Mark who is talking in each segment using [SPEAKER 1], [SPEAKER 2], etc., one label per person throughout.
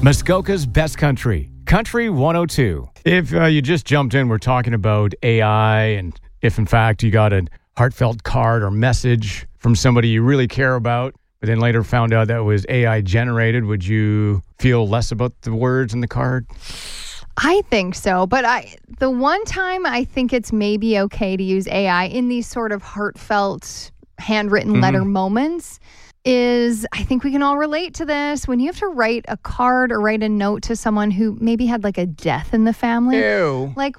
[SPEAKER 1] Muskoka's Best Country, Country 102. If you just jumped in, we're talking about AI, and if in fact you got a heartfelt card or message from somebody you really care about, but then later found out that was AI generated, would you feel less about the words in the card?
[SPEAKER 2] I think so, but the one time I think it's maybe okay to use AI in these sort of heartfelt handwritten letter moments is, I think we can all relate to this, when you have to write a card or write a note to someone who maybe had like a death in the family.
[SPEAKER 1] Ew.
[SPEAKER 2] Like,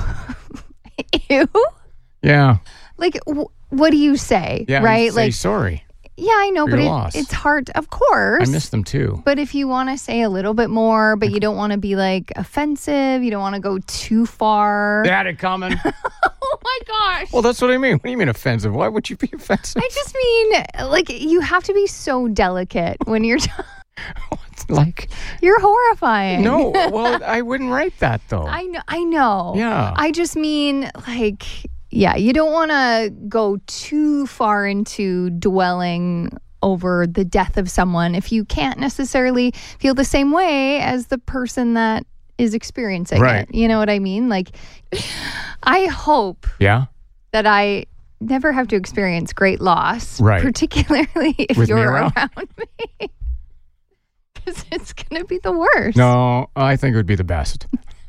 [SPEAKER 2] ew?
[SPEAKER 1] Yeah.
[SPEAKER 2] Like, what do you say,
[SPEAKER 1] Yeah,
[SPEAKER 2] right?
[SPEAKER 1] say
[SPEAKER 2] like,
[SPEAKER 1] sorry.
[SPEAKER 2] Yeah, I know, but it's hard, of course.
[SPEAKER 1] I miss them too.
[SPEAKER 2] But if you want to say a little bit more, but you don't want to be like offensive, you don't want to go too far.
[SPEAKER 1] They had it coming.
[SPEAKER 2] Oh my gosh.
[SPEAKER 1] Well, that's what I mean. What do you mean offensive? Why would you be offensive?
[SPEAKER 2] I just mean, like, you have to be so delicate when you're
[SPEAKER 1] like,
[SPEAKER 2] you're horrifying.
[SPEAKER 1] No, well, I wouldn't write that though.
[SPEAKER 2] I know.
[SPEAKER 1] Yeah.
[SPEAKER 2] I just mean, like, yeah, you don't want to go too far into dwelling over the death of someone if you can't necessarily feel the same way as the person that is experiencing it. You know what I mean? Like, I hope that I never have to experience great loss, particularly if
[SPEAKER 1] With
[SPEAKER 2] you're
[SPEAKER 1] me around
[SPEAKER 2] me. Because it's going to be the worst.
[SPEAKER 1] No, I think it would be the best.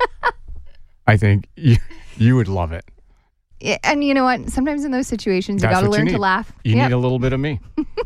[SPEAKER 1] I think you would love it.
[SPEAKER 2] And you know what? Sometimes in those situations, you got to learn to laugh.
[SPEAKER 1] You need a little bit of me.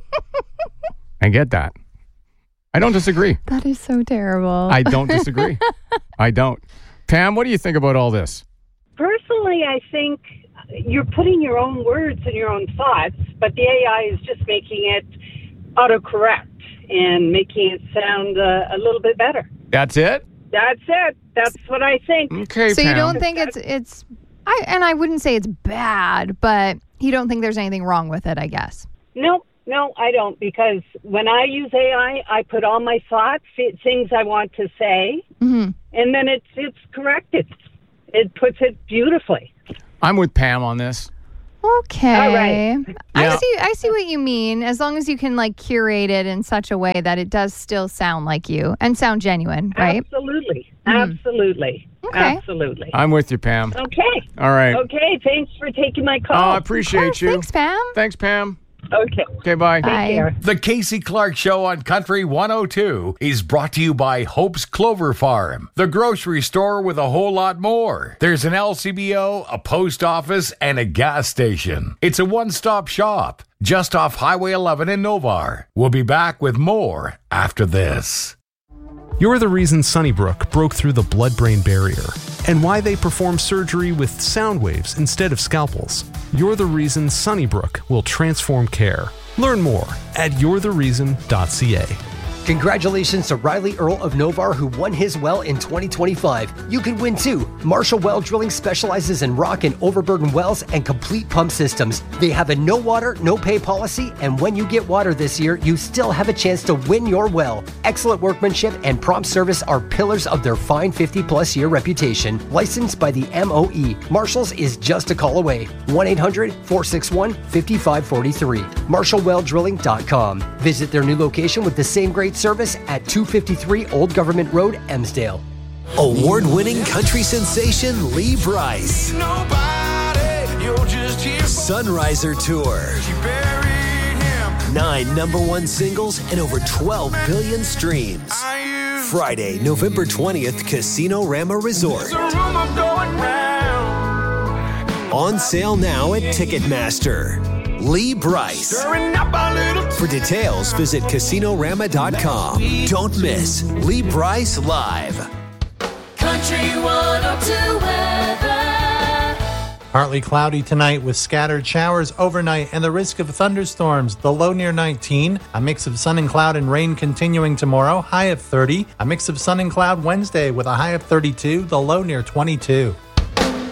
[SPEAKER 1] I get that. I don't disagree.
[SPEAKER 2] That is so terrible.
[SPEAKER 1] I don't disagree. I don't. Pam, what do you think about all this?
[SPEAKER 3] Personally, I think you're putting your own words and your own thoughts, but the AI is just making it autocorrect and making it sound a little bit better.
[SPEAKER 1] That's it?
[SPEAKER 3] That's it. That's what I think.
[SPEAKER 1] Okay,
[SPEAKER 2] so
[SPEAKER 1] Pam.
[SPEAKER 2] You don't think it's I wouldn't say it's bad, but you don't think there's anything wrong with it, I guess.
[SPEAKER 3] No, I don't, because when I use AI, I put all my thoughts, things I want to say, and then it's corrected. It puts it beautifully.
[SPEAKER 1] I'm with Pam on this.
[SPEAKER 2] Okay.
[SPEAKER 3] All right.
[SPEAKER 1] Yeah.
[SPEAKER 2] I see what you mean. As long as you can like curate it in such a way that it does still sound like you and sound genuine, right?
[SPEAKER 3] Absolutely. Absolutely.
[SPEAKER 2] Okay.
[SPEAKER 3] Absolutely.
[SPEAKER 1] I'm with you, Pam.
[SPEAKER 3] Okay.
[SPEAKER 1] All right.
[SPEAKER 3] Okay. Thanks for taking my call.
[SPEAKER 1] Oh, I appreciate you.
[SPEAKER 2] Thanks, Pam.
[SPEAKER 1] Thanks, Pam.
[SPEAKER 3] Okay.
[SPEAKER 1] Okay, bye.
[SPEAKER 2] Bye.
[SPEAKER 3] Take care.
[SPEAKER 4] The Casey Clark Show on Country 102 is brought to you by Hope's Clover Farm, the grocery store with a whole lot more. There's an LCBO, a post office, and a gas station. It's a one-stop shop just off Highway 11 in Novar. We'll be back with more after this.
[SPEAKER 5] You're the reason Sunnybrook broke through the blood-brain barrier and why they perform surgery with sound waves instead of scalpels. You're the reason Sunnybrook will transform care. Learn more at you'rethereason.ca.
[SPEAKER 6] Congratulations to Riley Earl of Novar, who won his well in 2025. You can win too. Marshall Well Drilling specializes in rock and overburden wells and complete pump systems. They have a no water, no pay policy, and when you get water this year, you still have a chance to win your well. Excellent workmanship and prompt service are pillars of their fine 50-plus year reputation. Licensed by the MOE, Marshall's is just a call away. 1-800-461-5543. MarshallWellDrilling.com. Visit their new location with the same great service at 253 Old Government Road, Emsdale.
[SPEAKER 7] Award-winning country sensation Lee Brice. Sunriser Tour. 9 #1 singles and over 12 billion streams. Friday, November 20th, Casino Rama Resort. On sale now at Ticketmaster. Lee Brice. For details, visit casinorama.com. Don't miss Lee Brice Live.
[SPEAKER 8] Country 102 weather.
[SPEAKER 9] Partly cloudy tonight with scattered showers overnight and the risk of thunderstorms. The low near 19. A mix of sun and cloud and rain continuing tomorrow. High of 30. A mix of sun and cloud Wednesday with a high of 32. The low near 22.